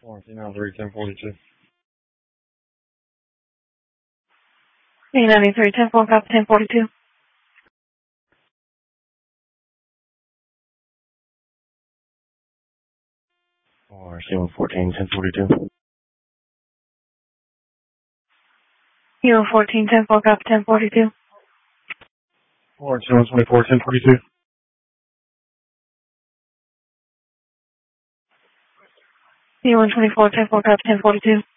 C93, 1042. C93, 10-4, copy 1042. Or C114, 1042. C114, 10-4, copy 1042. Or C124, 1042. C124, 10-4, copy 1042.